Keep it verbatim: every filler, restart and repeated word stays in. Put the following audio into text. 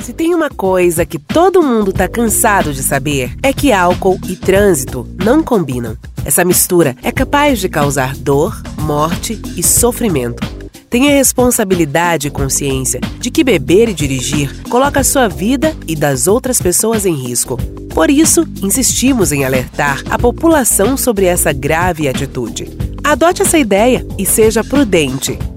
Se tem uma coisa que todo mundo tá cansado de saber, é que álcool e trânsito não combinam. Essa mistura é capaz de causar dor, morte e sofrimento. Tenha responsabilidade e consciência de que beber e dirigir coloca a sua vida e das outras pessoas em risco. Por isso, insistimos em alertar a população sobre essa grave atitude. Adote essa ideia e seja prudente.